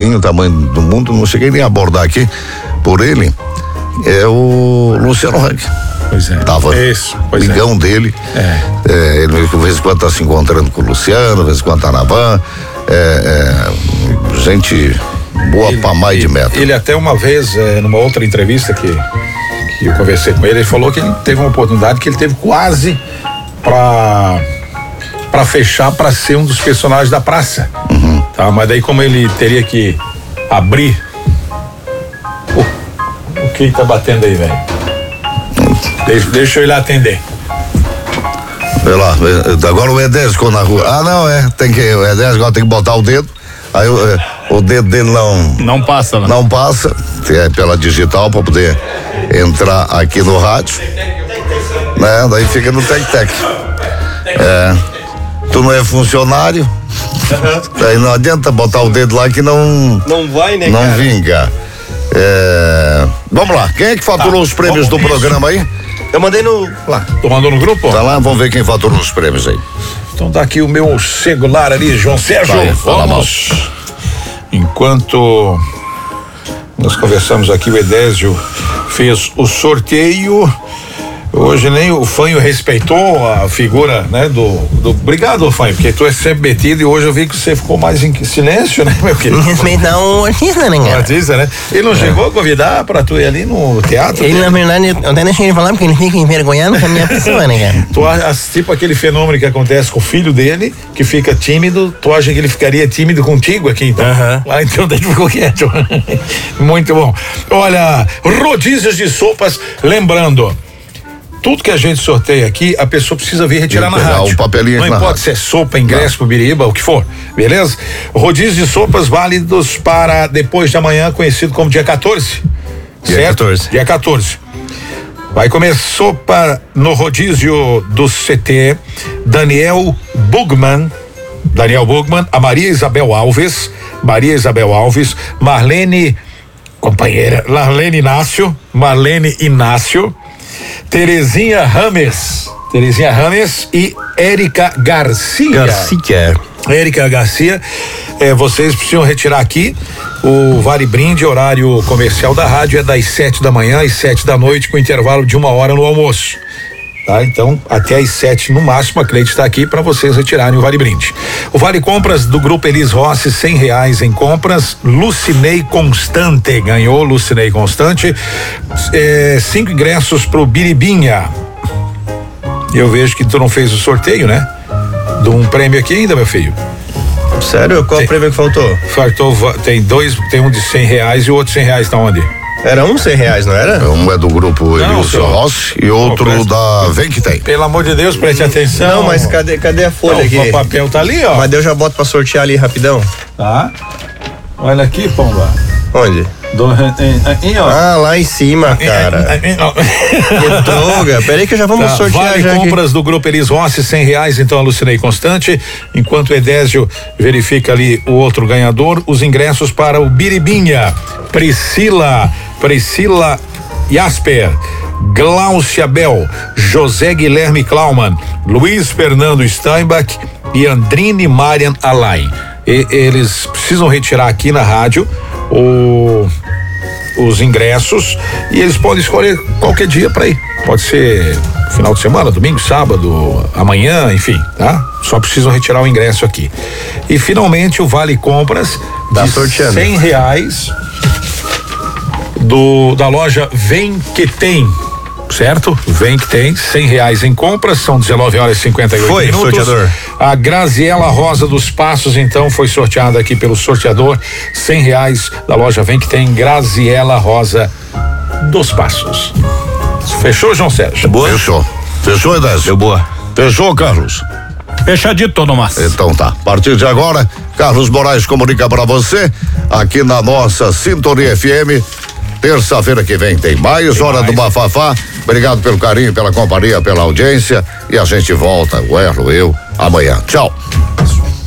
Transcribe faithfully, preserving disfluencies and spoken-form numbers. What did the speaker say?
menorzinho, tamanho do mundo, não cheguei nem a abordar aqui por ele, é o Luciano Huck. Pois é. Tava Isso, pois amigão é. dele. É. É, ele de vez em quando tá se encontrando com o Luciano, de vez em quando tá na van. É, é, gente boa ele, pra mais ele, de metro. Ele até uma vez, é, numa outra entrevista que, que eu conversei com ele, ele falou que ele teve uma oportunidade que ele teve quase pra, pra fechar pra ser um dos personagens da praça. Uhum. Tá? Mas daí como ele teria que abrir. Oh, o que tá batendo aí, velho? Deixa, deixa eu ir lá atender. Sei lá, agora o Edésio ficou na rua. Ah, não, é, tem que, o Edésio agora tem que botar o dedo, aí o, o dedo dele não... Não passa, né? Não passa, é pela digital pra poder entrar aqui no rádio, né, daí fica no tec-tec. É, tu não é funcionário, daí não adianta botar o dedo lá que não... Não vai, né, Não cara? vinga. É, vamos lá, quem é que faturou tá, os prêmios do isso. programa aí? Eu mandei no... lá. Tu mandou no grupo? Tá lá, vamos ver quem faturou os prêmios aí. Então tá aqui o meu celular ali, João Sérgio. Vai, fala mal. Enquanto nós conversamos aqui, o Edésio fez o sorteio. Hoje nem o Fanho respeitou a figura, né, do, do... Obrigado, Fanho, porque tu é sempre metido e hoje eu vi que você ficou mais em silêncio, né, meu querido? Respeitar o artista, né, cara? O artista, né? Ele não é. chegou a convidar pra tu ir ali no teatro? Ele, na verdade, eu até deixei ele falar porque ele fica envergonhado com a minha pessoa, né, cara? Tu acha, tipo aquele fenômeno que acontece com o filho dele, que fica tímido, tu acha que ele ficaria tímido contigo aqui, então? Aham. Uh-huh. Ah, então daí tu ficou quieto. Muito bom. Olha, rodízios de sopas, lembrando, tudo que a gente sorteia aqui, a pessoa precisa vir retirar na rádio. Um papelinho Não importa rádio. se é sopa, ingresso pro Biriba, o que for, beleza? Rodízio de sopas válidos para depois de amanhã, conhecido como dia quatorze. Dia certo? quatorze. Dia quatorze. Vai comer sopa no rodízio do C T Daniel Bugman, Daniel Bugman, a Maria Isabel Alves, Maria Isabel Alves, Marlene, companheira, Marlene Inácio, Marlene Inácio, Terezinha Rames, Terezinha Rames e Érica Garcia. Garcia. Érica Garcia, eh, vocês precisam retirar aqui o Vale Brinde, horário comercial da rádio é das sete da manhã às sete da noite, com intervalo de uma hora no almoço. Tá? Então, até às sete no máximo, a Cleide está aqui para vocês retirarem o Vale Brinde. O Vale Compras do Grupo Elis Rossi, cem reais em compras. Lucinei Constante ganhou, Lucinei Constante, é, cinco ingressos pro Biribinha. Eu vejo que tu não fez o sorteio, né? De um prêmio aqui ainda, meu filho. Sério? Qual tem, o prêmio que faltou? Faltou, tem dois, tem um de cem reais e o outro cem reais tá onde? Era um cem reais, não era? Um é do grupo Elilson Rossi e outro não, da Vem Que Tem. Pelo amor de Deus, preste atenção. Não, mas cadê, cadê a folha não, aqui? O papel tá ali, ó. Mas eu já boto pra sortear ali rapidão. Tá. Olha aqui, Pomba. Onde? Do, em, em, ó. Ah, lá em cima, cara. Que droga. Peraí que já vamos tá, sortear vale já compras aqui. do Grupo Elis Rossi, cem reais, então, alucinei Constante. Enquanto o Edésio verifica ali o outro ganhador, os ingressos para o Biribinha. Priscila, Priscila Jasper, Glaucia Bel, José Guilherme Klaumann, Luiz Fernando Steinbach e Andrine Marian Alay. E, eles precisam retirar aqui na rádio o, os ingressos e eles podem escolher qualquer dia para ir. Pode ser final de semana, domingo, sábado, amanhã, enfim, tá? Só precisam retirar o ingresso aqui. E finalmente o Vale Compras tá de sorteando. cem reais do da loja Vem Que Tem, certo? Vem Que Tem, cem reais em compras, são dezenove horas e cinquenta e oito foi, minutos. Sorteador. A Graziela Rosa dos Passos, então, foi sorteada aqui pelo sorteador, cem reais da loja Vem Que Tem, Graziela Rosa dos Passos. Fechou, João Sérgio? Boa. Fechou. Fechou, Edésio? Deu boa. Fechou, Carlos? Fechadito, Tomás. Então tá. A partir de agora, Carlos Moraes comunica pra você, aqui na nossa Sintonia F M. Terça-feira que vem tem mais tem Hora mais. do Bafafá. Obrigado pelo carinho, pela companhia, pela audiência. E a gente volta, o Erro, eu, amanhã. Tchau.